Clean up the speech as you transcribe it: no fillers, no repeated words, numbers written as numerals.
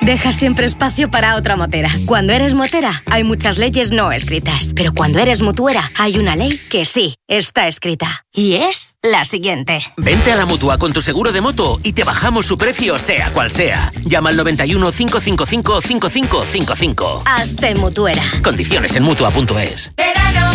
Dejas siempre espacio para otra motera. Cuando eres motera, hay muchas leyes no escritas. Pero cuando eres mutuera, hay una ley que sí está escrita. Y es la siguiente. Vente a la Mutua con tu seguro de moto y te bajamos su precio, sea cual sea. Llama al 91 555 5555. Hazte mutuera. Condiciones en Mutua.es.